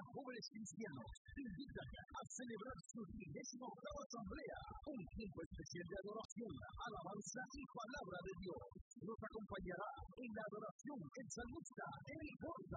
jóvenes cristianos invitan a celebrar su 38ª asamblea, un tiempo especial de adoración, alabanza y palabra de Dios. Nos acompañará en la adoración el salmista Eric Boy,